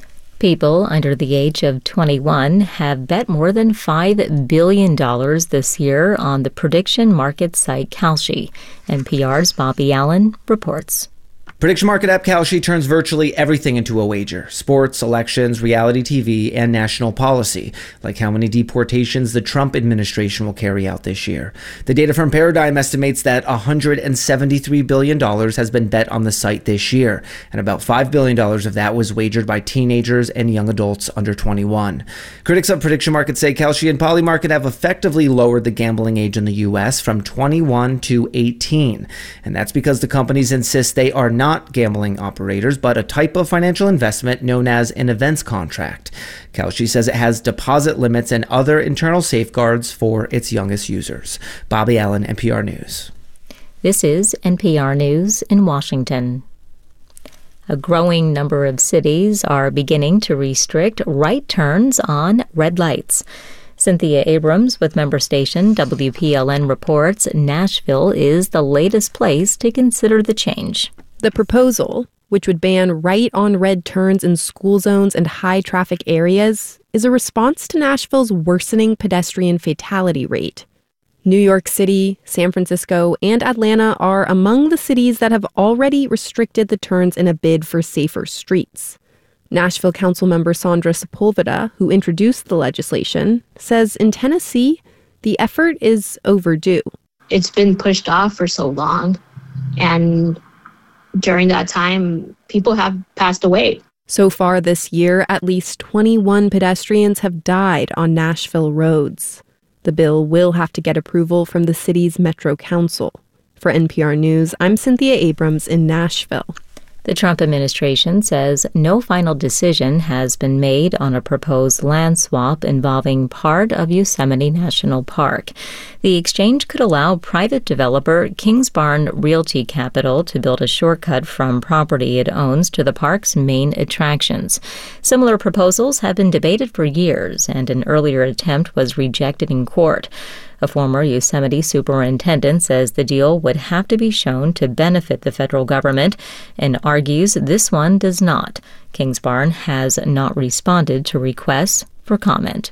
People under the age of twenty-one have bet more than five billion dollars this year on the prediction market site Kalshi. N P R's Bobby Allen reports. Prediction market app Kalshi turns virtually everything into a wager. Sports, elections, reality T V, and national policy, like how many deportations the Trump administration will carry out this year. The data from Paradigm estimates that one hundred seventy-three billion dollars has been bet on the site this year, and about five billion dollars of that was wagered by teenagers and young adults under twenty-one. Critics of prediction markets say Kalshi and Polymarket have effectively lowered the gambling age in the U S from twenty-one to eighteen, and that's because the companies insist they are not Not gambling operators, but a type of financial investment known as an events contract. Kalshi says it has deposit limits and other internal safeguards for its youngest users. Bobby Allen, N P R News. This is N P R News in Washington. A growing number of cities are beginning to restrict right turns on red lights. Cynthia Abrams with member station W P L N reports Nashville is the latest place to consider the change. The proposal, which would ban right-on-red turns in school zones and high-traffic areas, is a response to Nashville's worsening pedestrian fatality rate. New York City, San Francisco, and Atlanta are among the cities that have already restricted the turns in a bid for safer streets. Nashville Councilmember Sandra Sepulveda, who introduced the legislation, says in Tennessee, the effort is overdue. It's been pushed off for so long, and during that time, people have passed away. So far this year, at least twenty-one pedestrians have died on Nashville roads. The bill will have to get approval from the city's Metro Council. For N P R News, I'm Cynthia Abrams in Nashville. The Trump administration says no final decision has been made on a proposed land swap involving part of Yosemite National Park. The exchange could allow private developer Kingsbarn Realty Capital to build a shortcut from property it owns to the park's main attractions. Similar proposals have been debated for years, and an earlier attempt was rejected in court. A former Yosemite superintendent says the deal would have to be shown to benefit the federal government and argues this one does not. Kingsbarn has not responded to requests for comment.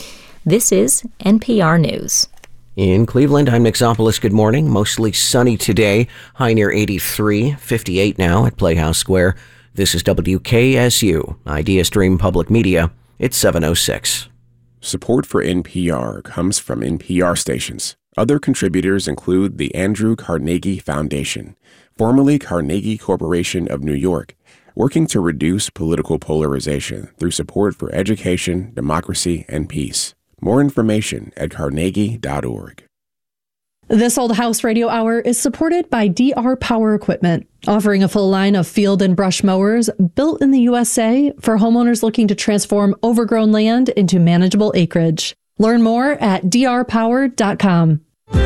This is N P R News. In Cleveland, I'm Nixopolis. Good morning. Mostly sunny today. High near eighty-three, fifty-eight now at Playhouse Square. This is W K S U, Idea Stream Public Media. It's seven oh six. Support for N P R comes from N P R stations. Other contributors include the Andrew Carnegie Foundation, formerly Carnegie Corporation of New York, working to reduce political polarization through support for education, democracy, and peace. More information at carnegie dot org. This Old House Radio Hour is supported by D R Power Equipment, offering a full line of field and brush mowers built in the U S A for homeowners looking to transform overgrown land into manageable acreage. Learn more at d r power dot com.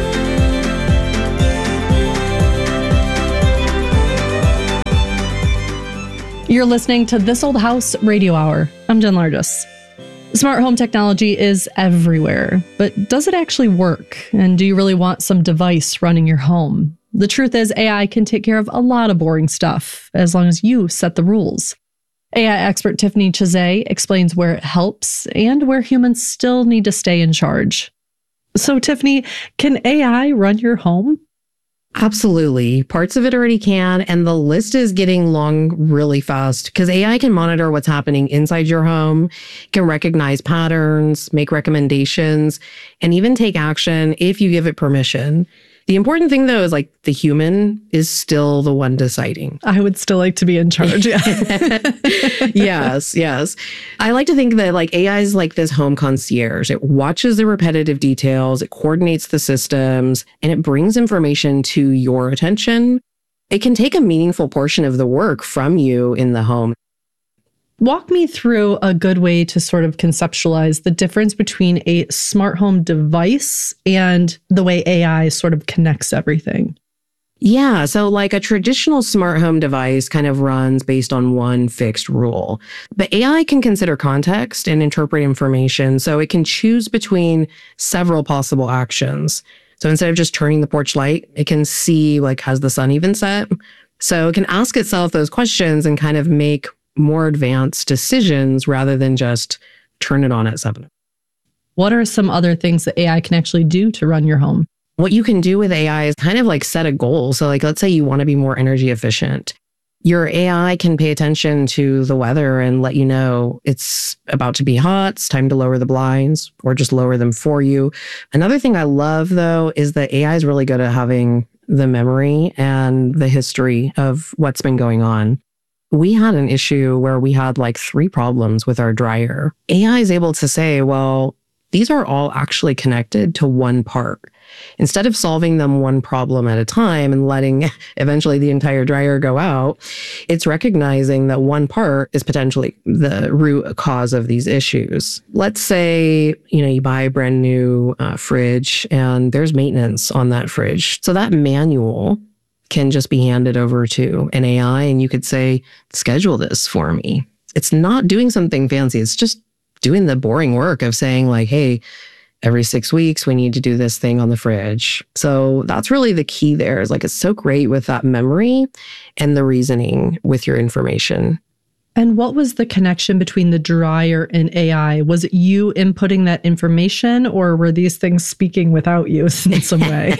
You're listening to This Old House Radio Hour. I'm Jen Largis. Smart home technology is everywhere, but does it actually work? And do you really want some device running your home? The truth is, A I can take care of a lot of boring stuff, as long as you set the rules. A I expert Tiffany Chazet explains where it helps and where humans still need to stay in charge. So, Tiffany, can A I run your home? Absolutely. Parts of it already can, and the list is getting long really fast because A I can monitor what's happening inside your home, can recognize patterns, make recommendations, and even take action if you give it permission. The important thing, though, is like the human is still the one deciding. I would still like to be in charge. Yeah. yes, yes. I like to think that like A I is like this home concierge. It watches the repetitive details, it coordinates the systems, and it brings information to your attention. It can take a meaningful portion of the work from you in the home. Walk me through a good way to sort of conceptualize the difference between a smart home device and the way A I sort of connects everything. Yeah, so like a traditional smart home device kind of runs based on one fixed rule. But A I can consider context and interpret information, so it can choose between several possible actions. So instead of just turning the porch light, it can see like, has the sun even set? So it can ask itself those questions and kind of make more advanced decisions rather than just turn it on at seven. What are some other things that A I can actually do to run your home? What you can do with A I is kind of like set a goal. So like, let's say you want to be more energy efficient. Your A I can pay attention to the weather and let you know it's about to be hot, it's time to lower the blinds, or just lower them for you. Another thing I love, though, is that A I is really good at having the memory and the history of what's been going on. We had an issue where we had like three problems with our dryer. A I is able to say, well, these are all actually connected to one part. Instead of solving them one problem at a time and letting eventually the entire dryer go out, it's recognizing that one part is potentially the root cause of these issues. Let's say, you know, you buy a brand new uh, fridge and there's maintenance on that fridge. So that manual can just be handed over to an A I and you could say, schedule this for me. It's not doing something fancy. It's just doing the boring work of saying like, hey, every six weeks, we need to do this thing on the fridge. So that's really the key there is like, it's so great with that memory and the reasoning with your information. And what was the connection between the dryer and A I? Was it you inputting that information, or were these things speaking without you in some way?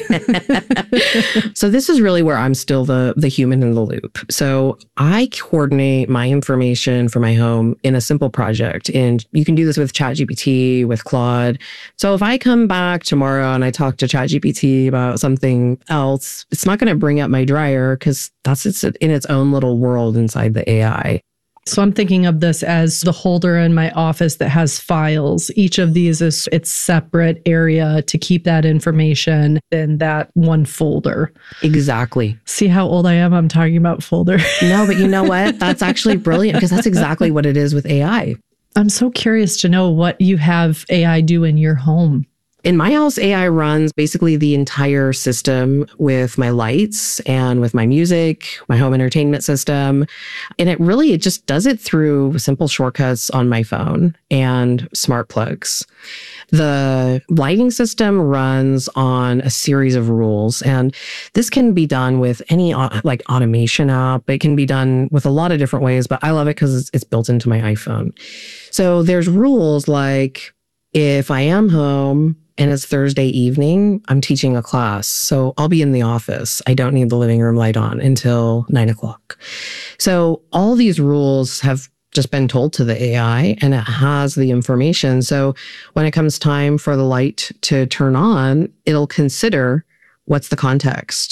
So this is really where I'm still the, the human in the loop. So I coordinate my information for my home in a simple project. And you can do this with ChatGPT, with Claude. So if I come back tomorrow and I talk to ChatGPT about something else, it's not going to bring up my dryer because that's it's in its own little world inside the A I. So I'm thinking of this as the holder in my office that has files. Each of these is its separate area to keep that information in that one folder. Exactly. See how old I am? I'm talking about folder. No, but you know what? That's actually brilliant because that's exactly what it is with A I. I'm so curious to know what you have A I do in your home. In my house, A I runs basically the entire system with my lights and with my music, my home entertainment system. And it really, it just does it through simple shortcuts on my phone and smart plugs. The lighting system runs on a series of rules, and this can be done with any like automation app. It can be done with a lot of different ways, but I love it because it's, it's built into my iPhone. So there's rules like if I am home and it's Thursday evening, I'm teaching a class. So I'll be in the office. I don't need the living room light on until nine o'clock. So all these rules have just been told to the A I and it has the information. So when it comes time for the light to turn on, it'll consider what's the context.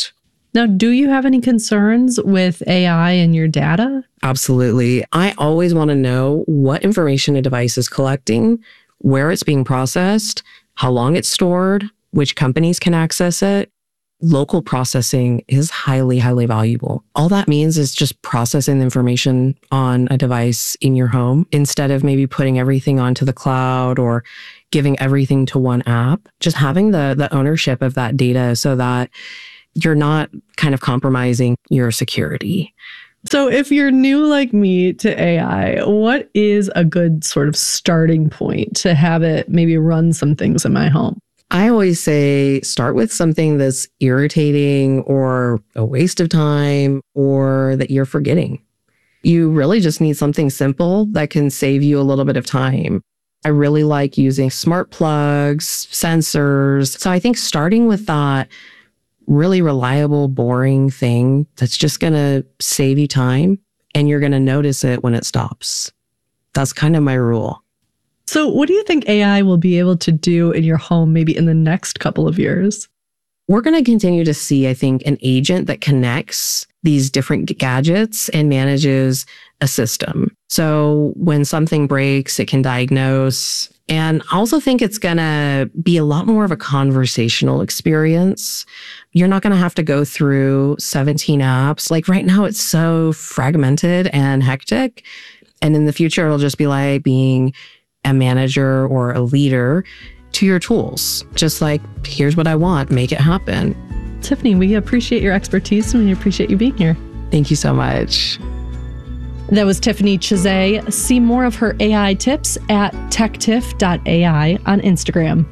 Now, do you have any concerns with A I and your data? Absolutely. I always want to know what information a device is collecting, where it's being processed, how long it's stored, which companies can access it. Local processing is highly, highly valuable. All that means is just processing the information on a device in your home instead of maybe putting everything onto the cloud or giving everything to one app. Just having the, the ownership of that data so that you're not kind of compromising your security. So if you're new like me to A I, what is a good sort of starting point to have it maybe run some things in my home? I always say start with something that's irritating or a waste of time or that you're forgetting. You really just need something simple that can save you a little bit of time. I really like using smart plugs, sensors. So I think starting with that really reliable, boring thing that's just going to save you time and you're going to notice it when it stops. That's kind of my rule. So what do you think A I will be able to do in your home maybe in the next couple of years? We're going to continue to see, I think, an agent that connects these different gadgets and manages a system. So when something breaks, it can diagnose. And I also think it's going to be a lot more of a conversational experience. You're not going to have to go through seventeen apps. Like right now, it's so fragmented and hectic. And in the future, it'll just be like being a manager or a leader to your tools. Just like, here's what I want, make it happen. Tiffany, we appreciate your expertise and we appreciate you being here. Thank you so much. That was Tiffany Chizet. See more of her A I tips at techtiff dot A I on Instagram.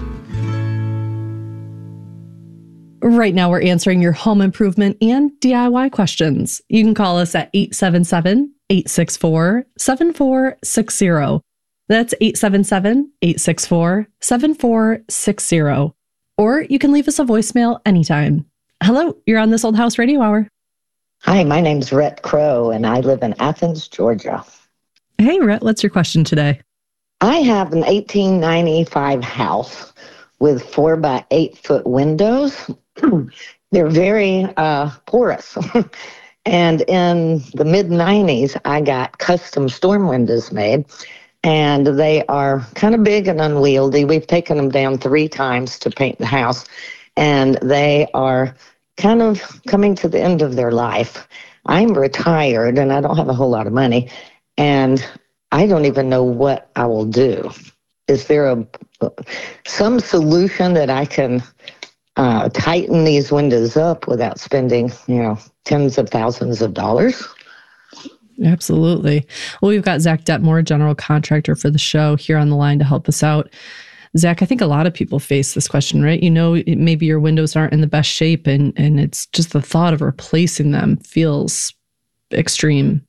Right now, we're answering your home improvement and D I Y questions. You can call us at eight seven seven, eight six four, seven four six zero. That's eight seven seven, eight six four, seven four six zero. Or you can leave us a voicemail anytime. Hello, you're on This Old House Radio Hour. Hi, my name's Rhett Crow, and I live in Athens, Georgia. Hey, Rhett, what's your question today? I have an eighteen ninety-five house with four by eight foot windows. They're very uh, porous. And in the mid nineties, I got custom storm windows made. And they are kind of big and unwieldy. We've taken them down three times to paint the house. And they are kind of coming to the end of their life. I'm retired and I don't have a whole lot of money. And I don't even know what I will do. Is there a some solution that I can uh, tighten these windows up without spending, you know, tens of thousands of dollars? Absolutely. Well, we've got Zach Detmore, general contractor for the show, here on the line to help us out. Zach, I think a lot of people face this question, right? You know, maybe your windows aren't in the best shape and, and it's just the thought of replacing them feels extreme.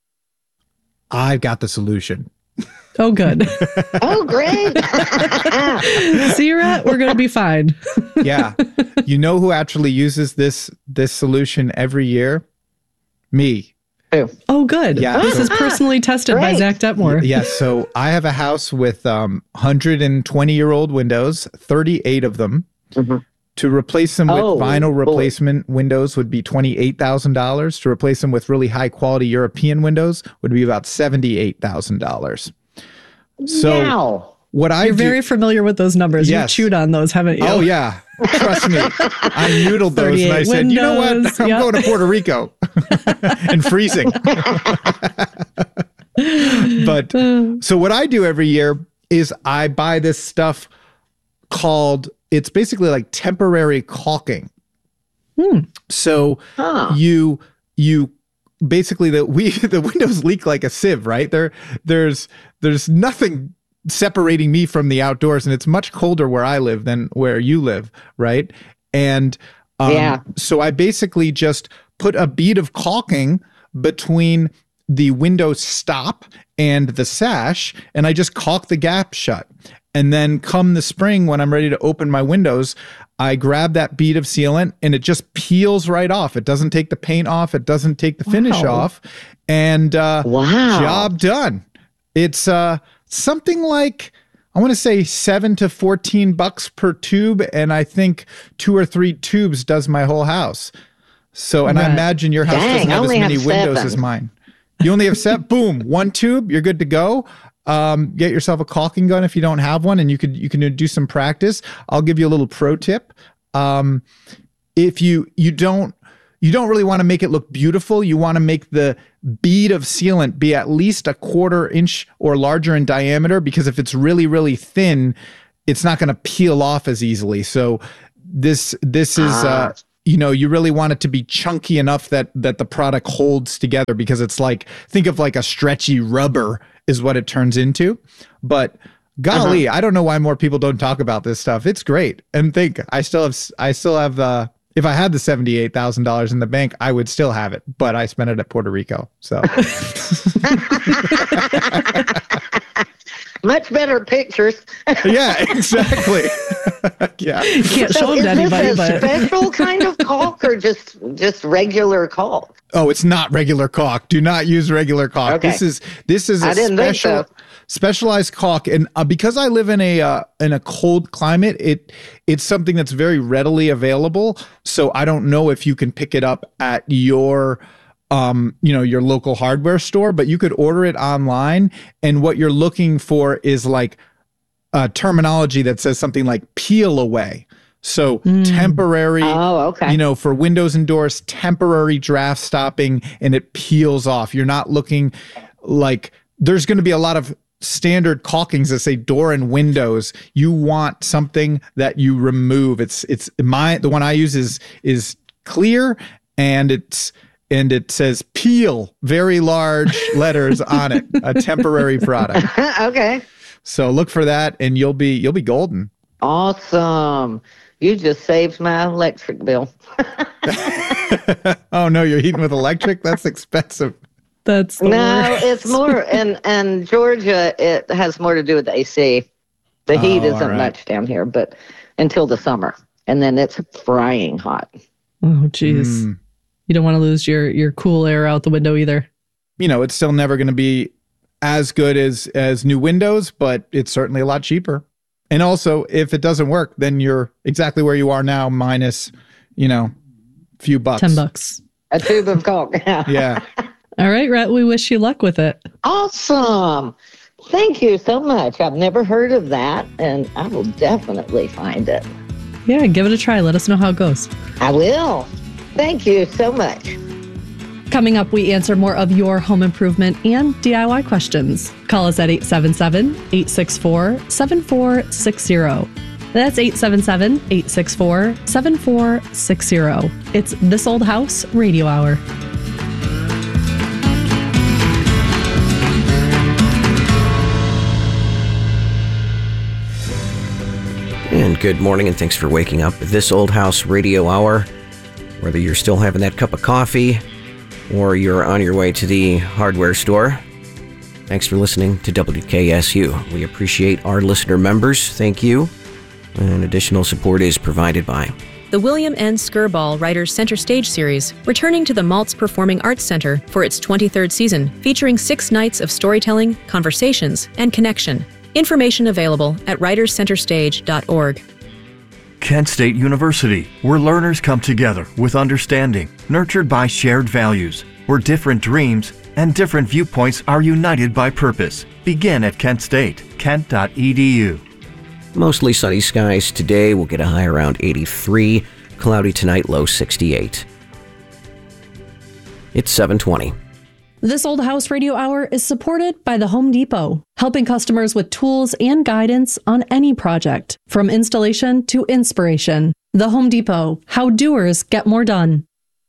I've got the solution. Oh, good. Oh, great. See, Rhett, we're going to be fine. Yeah. You know who actually uses this this solution every year? Me. Oh, good. Yeah, this so, is personally tested by Zach Detmore. Yes. So I have a house with um, one hundred twenty year old windows, thirty-eight of them. Mm-hmm. To replace them with Oh, vinyl boy. replacement windows would be twenty-eight thousand dollars. To replace them with really high quality European windows would be about seventy-eight thousand dollars. So Wow. what I You're do, very familiar with those numbers. Yes. You've chewed on those, haven't you? Oh, yeah. Trust me. I noodled those and I said, you know what? windows, I'm yep. going to Puerto Rico and freezing. But so what I do every year is I buy this stuff called, it's basically like temporary caulking. Hmm. So you, you, basically the we the windows leak like a sieve, right? There there's there's nothing separating me from the outdoors, and it's much colder where I live than where you live, right? And um, Yeah. so I basically just put a bead of caulking between the window stop and the sash, and I just caulk the gap shut. And then come the spring, when I'm ready to open my windows, I grab that bead of sealant and it just peels right off. It doesn't take the paint off. It doesn't take the finish Wow. off. And uh, Wow. job done. It's uh, something like, I want to say seven to fourteen bucks per tube. And I think two or three tubes does my whole house. So, and right. I imagine your house Dang, doesn't have as many have windows seven. as mine. You only have set, boom, one tube, you're good to go. Um, get yourself a caulking gun if you don't have one, and you could you can do some practice. I'll give you a little pro tip. Um, if you you don't you don't really want to make it look beautiful, you want to make the bead of sealant be at least a quarter inch or larger in diameter, because if it's really really thin, it's not going to peel off as easily. So this this is ah. uh, you know, you really want it to be chunky enough that that the product holds together, because it's like, think of like a stretchy rubber is what it turns into. But golly, uh-huh. I don't know why more people don't talk about this stuff. It's great. And think, I still have, I still have, uh, if I had the seventy-eight thousand dollars in the bank, I would still have it, but I spent it at Puerto Rico. So much better pictures. Yeah, exactly. Yeah. You can't so show them to anybody, is this a but special kind of caulk or just, just regular caulk? Oh, it's not regular caulk. Do not use regular caulk. Okay. This is this is a I didn't special think so. specialized caulk, and uh, because I live in a uh, in a cold climate, it it's something that's very readily available. So I don't know if you can pick it up at your um you know your local hardware store, but you could order it online. And what you're looking for is like a terminology that says something like peel away. So mm. temporary, oh, okay. you know, for windows and doors, temporary draft stopping, and it peels off. You're not looking like, there's going to be a lot of standard caulkings that say door and windows. You want something that you remove. It's, it's my, the one I use is, is clear, and it's, and it says peel, very large letters on it, a temporary product. Okay. So look for that, and you'll be, you'll be golden. Awesome. You just saved my electric bill. Oh no, you're heating with electric? That's expensive. That's the no, worst. It's more in and Georgia. It has more to do with the A C. The heat Oh, isn't all right. much down here, but until the summer, and then it's frying hot. Oh, geez. Mm. You don't want to lose your your cool air out the window either. You know, it's still never going to be as good as as new windows, but it's certainly a lot cheaper. And also, if it doesn't work, then you're exactly where you are now, minus, you know, a few bucks. Ten bucks. A tube of caulk. Yeah. All right, Rhett, we wish you luck with it. Awesome. Thank you so much. I've never heard of that, and I will definitely find it. Yeah, give it a try. Let us know how it goes. I will. Thank you so much. Coming up, we answer more of your home improvement and D I Y questions. Call us at eight seven seven, eight six four, seven four six zero. That's eight seven seven, eight six four, seven four six zero. It's This Old House Radio Hour. And good morning, and thanks for waking up. This Old House Radio Hour. Whether you're still having that cup of coffee or you're on your way to the hardware store, thanks for listening to W K S U. We appreciate our listener members. Thank you. And additional support is provided by The William N. Skirball Writers Center Stage Series, returning to the Maltz Performing Arts Center for its twenty-third season, featuring six nights of storytelling, conversations, and connection. Information available at writers center stage dot org. Kent State University, where learners come together with understanding, nurtured by shared values, where different dreams and different viewpoints are united by purpose. Begin at Kent State, kent dot e d u. mostly sunny skies today. We'll get a high around eighty-three. Cloudy tonight, low sixty-eight. It's seven twenty. This Old House Radio Hour is supported by the Home Depot, helping customers with tools and guidance on any project, from installation to inspiration. The Home Depot, how doers get more done.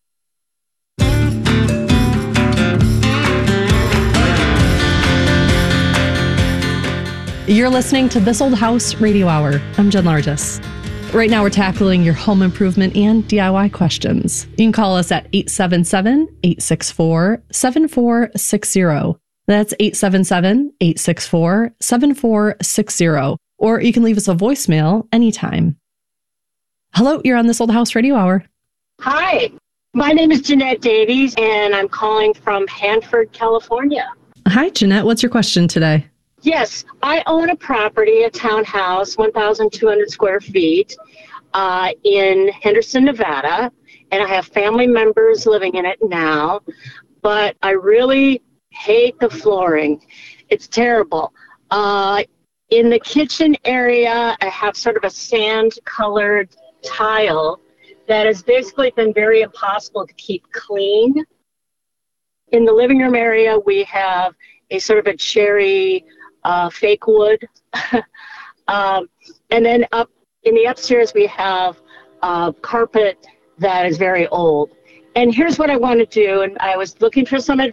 You're listening to This Old House Radio Hour. I'm Jen Largis. Right now, we're tackling your home improvement and D I Y questions. You can call us at eight seven seven, eight six four, seven four six zero. That's eight seven seven, eight six four, seven four six zero. Or you can leave us a voicemail anytime. Hello, you're on This Old House Radio Hour. Hi, my name is Jeanette Davies, and I'm calling from Hanford, California. Hi, Jeanette. What's your question today? Yes, I own a property, a townhouse, one thousand two hundred square feet, uh, in Henderson, Nevada, and I have family members living in it now, but I really hate the flooring. It's terrible. Uh, in the kitchen area, I have sort of a sand-colored tile that has basically been very impossible to keep clean. In the living room area, we have a sort of a cherry uh, fake wood. um, and then up in the upstairs, we have uh, carpet that is very old. And here's what I want to do, and I was looking for some advice